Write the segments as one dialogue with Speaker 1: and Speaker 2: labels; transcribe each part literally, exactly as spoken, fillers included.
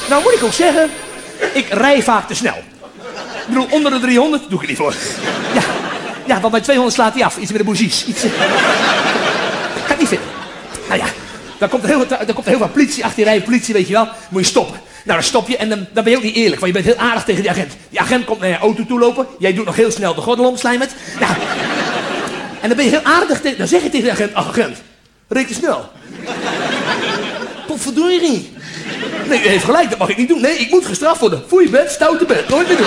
Speaker 1: Nou moet ik ook zeggen, ik rij vaak te snel. Ik bedoel, onder de driehonderd doe ik er niet voor. Ja, ja, want bij tweehonderd slaat hij af. Iets met de bougies. Iets... Ik kan het niet vinden. Nou ja, dan komt er heel, dan komt er heel veel politie achter je rijden. Politie, weet je wel. Moet je stoppen. Nou, dan stop je en dan, dan ben je ook niet eerlijk. Want je bent heel aardig tegen die agent. Die agent komt naar je auto toe lopen. Jij doet nog heel snel de gordel om, slijmet. Nou, en dan ben je heel aardig tegen... Dan zeg je tegen de agent, oh, agent, reed te snel. Potverdorie. Nee, u heeft gelijk, dat mag ik niet doen. Nee, ik moet gestraft worden. Voor je bed, stoute bed. Nooit meer doen.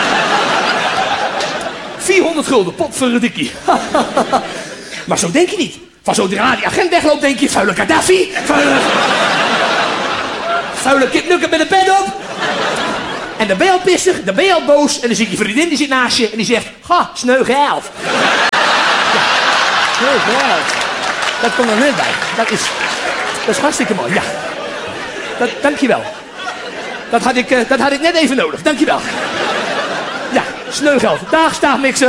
Speaker 1: vierhonderd gulden, potverdikkie. Maar zo denk je niet. Van zodra die agent wegloopt, denk je, vuile Gaddafi. Vuile, vuile kipnukken met een pet op. En dan ben je al pissig, dan ben je al boos. En dan zit je vriendin, die zit naast je. En die zegt, ga, sneu geld. Ja, sneu geld. Dat komt er net bij. Dat is, dat is hartstikke mooi, ja. Dat, dankjewel. Dat had, ik, uh, dat had ik net even nodig. Dankjewel. Ja, sneugeld. Dag, staafmixer.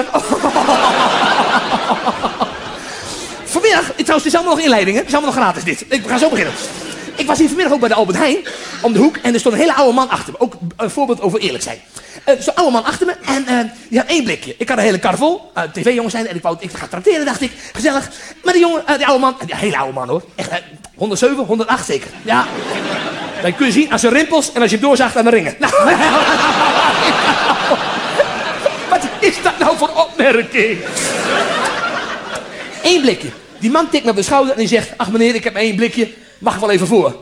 Speaker 1: Vanmiddag, trouwens, het is allemaal nog inleidingen. Het is allemaal nog gratis dit. Ik ga zo beginnen. Ik was hier vanmiddag ook bij de Albert Heijn, om de hoek. En er stond een hele oude man achter me. Ook een voorbeeld over eerlijk zijn. Uh, er stond een oude man achter me en uh, die had één blikje. Ik had een hele kar vol. Uh, tv-jongens zijn en ik wou, ik ga trakteren, dacht ik. Gezellig. Maar die jongen, uh, die oude man, die hele oude man hoor. Echt, uh, honderdzeven, honderdacht zeker. Ja. Dan kun je zien aan zijn rimpels en als je hem doorzaagt aan de ringen. Nou. Wat is dat nou voor opmerking? Eén blikje. Die man tikt me op de schouder en die zegt, ach meneer, ik heb maar één blikje. Mag ik wel even voor?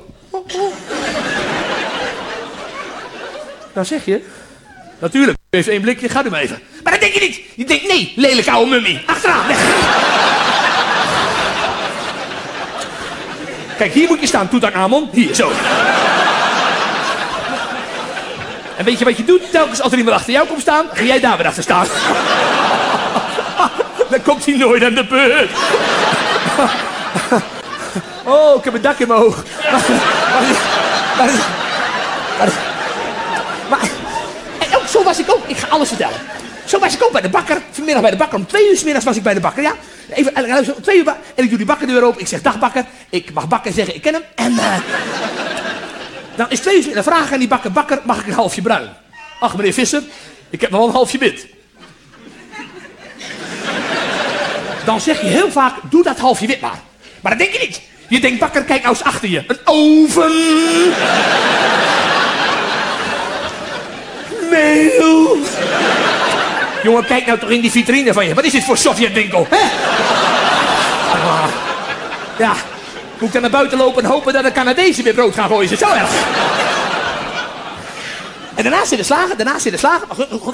Speaker 1: Nou zeg je. Natuurlijk, u heeft één blikje, gaat u maar even. Maar dat denk je niet. Je denkt, nee, lelijke oude mummie. Achteraan, weg. Kijk, hier moet je staan, Toetankhamon. Hier, zo. En weet je wat je doet? Telkens als er iemand achter jou komt staan, ga jij daar weer achter staan. Dan komt hij nooit aan de beurt. Oh, ik heb een dak in mijn oog. Maar, maar, maar, maar, en ook zo was ik ook. Ik ga alles vertellen. Zo was ik ook bij de bakker. Vanmiddag bij de bakker. Om twee uur 's middags was ik bij de bakker, ja. Even, om twee uur. En ik doe die bakkerdeur open. Ik zeg, dag bakker. Ik mag bakker zeggen, ik ken hem. En uh, dan is twee uur 's middags. Dan vraag ik aan die bakker, bakker, mag ik een halfje bruin? Ach, meneer Visser, ik heb nog wel een halfje wit. Dan zeg je heel vaak, doe dat halfje wit maar. Maar dat denk je niet. Je denkt, bakker, kijk nou eens achter je. Een oven. Meel. Jongen, kijk nou toch in die vitrine van je. Wat is dit voor Sovjetwinkel, hè? Ah, ja, moet ik dan naar buiten lopen en hopen dat de Canadezen weer brood gaan gooien. Is het zo erg? En daarna zit de slager, daarna zit de slager.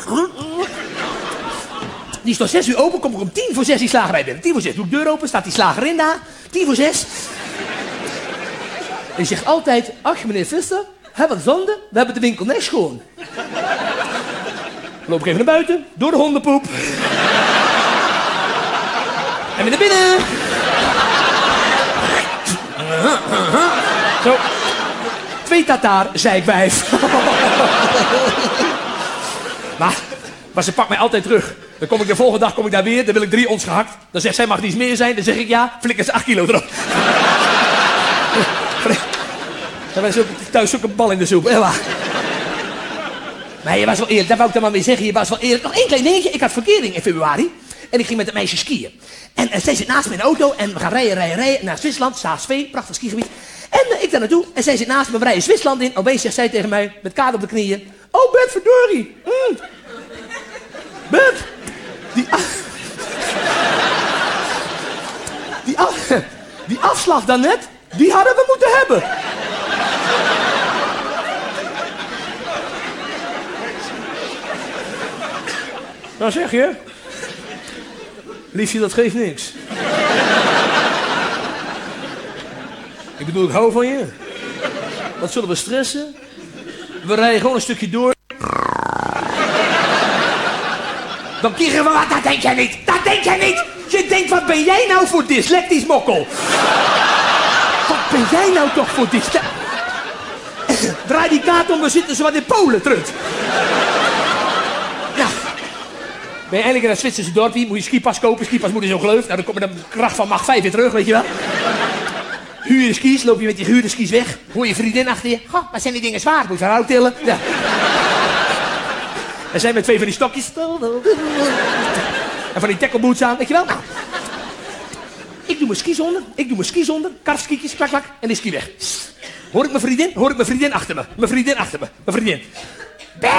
Speaker 1: Die is tot zes uur open, kom ik om tien voor zes die slagerij binnen. Tien voor zes, doe ik de deur open, staat die slager in daar. Tien voor zes. En die zegt altijd, ach meneer Visser, hè, wat zonde, we hebben de winkel net schoon. Dan loop ik even naar buiten, door de hondenpoep. En weer naar binnen. Zo. Twee tataar, zei ik wijf. Maar, maar ze pakt mij altijd terug. Dan kom ik de volgende dag kom ik daar weer, dan wil ik drie ons gehakt. Dan zegt zij, mag niets meer zijn? Dan zeg ik ja, flikker ze acht kilo erop. Dan was ook thuis ook een bal in de soep. Maar je was wel eerlijk, daar wou ik dan maar mee zeggen. Je was wel eerlijk. Nog één klein dingetje. Ik had verkering in februari. En ik ging met een meisje skiën. En, en zij zit naast me in de auto. En we gaan rijden, rijden, rijden naar Zwitserland. Saas-Vee, prachtig skigebied. En uh, ik daar naartoe. En zij zit naast me. We rijden Zwitserland in. Opeens zegt zij tegen mij, met kade op de knieën. Oh, Bert, verdorie. Mm. Bert. Die, af... die, af... die afslag daarnet, die hadden we moeten hebben. Nou zeg je. Liefje, dat geeft niks. Ik bedoel, ik hou van je. Wat zullen we stressen? We rijden gewoon een stukje door. Dan krijgen we wat, dat denk jij niet. Dat denk jij niet. Je denkt, wat ben jij nou voor dyslectisch mokkel? Wat ben jij nou toch voor dyslectisch... Draai die kaart om, we zitten zo wat in Polen, trut. Ja. Ben je eigenlijk in een Zwitserse dorpje, moet je skipas kopen. Skipas moet je zo geleufd. Nou, dan kom je de kracht van macht vijf weer terug, weet je wel. Huurde skis, loop je met die gehuurde skis weg. Hoor je vriendin achter je. Goh, wat zijn die dingen zwaar? Moet je haar ook tillen? Ja. En zijn met twee van die stokjes. En van die tackleboots aan, weet je wel? Nou. Ik doe mijn skis onder, ik doe mijn skis onder. Karfskietjes, klak, klak. En die ski weg. Hoor ik mijn vriendin? Hoor ik mijn vriendin achter me? Mijn vriendin achter me. Mijn vriendin.